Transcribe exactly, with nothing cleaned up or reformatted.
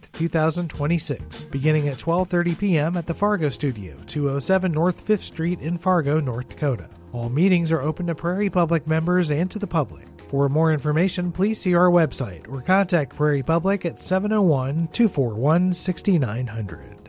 ninth, two thousand twenty-six, beginning at twelve thirty p.m. at the Fargo Studio, two oh seven North fifth Street in Fargo, North Dakota. All meetings are open to Prairie Public members and to the public. For more information, please see our website or contact Prairie Public at seven oh one, two four one, six nine zero zero.